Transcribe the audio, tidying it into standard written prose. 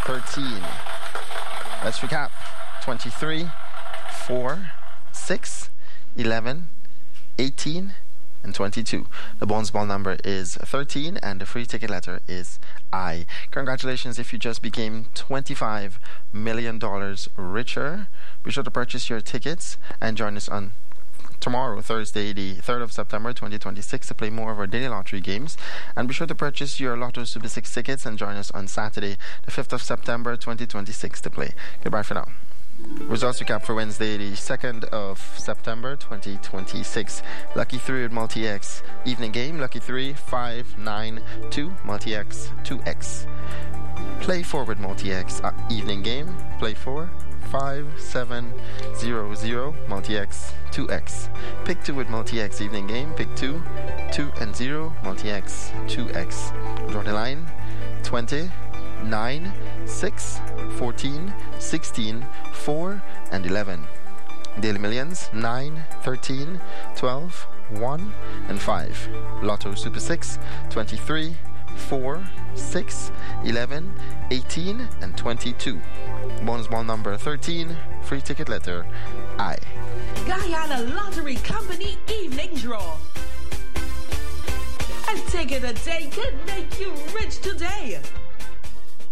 13. Let's recap. 23, 4, 6, 11, 18, and 22. The bonus ball number is 13 and the free ticket letter is I. Congratulations if you just became $25 million richer. Be sure to purchase your tickets and join us on tomorrow, Thursday, the 3rd of September 2026, to play more of our daily lottery games. And be sure to purchase your Lotto Super 6 tickets and join us on Saturday, the 5th of September 2026 to play. Goodbye for now. Results recap for Wednesday, the 2nd of September 2026. Lucky 3 with Multi-X evening game. Lucky 3, 5, 9, 2. Multi-X 2X. Play 4 with Multi-X evening game. Play 4, 5, 7, 0, 0. Multi-X 2X. Pick 2 with Multi-X evening game. Pick 2, 2 and 0. Multi-X 2X. Draw the line. 20, 9, 6, 14, 16, 4, and 11. Daily Millions 9, 13, 12, 1, and 5. Lotto Super 6 23, 4, 6, 11, 18, and 22. Bonus ball number 13. Free ticket letter I. Guyana Lottery Company evening draw. A ticket a day could make you rich today.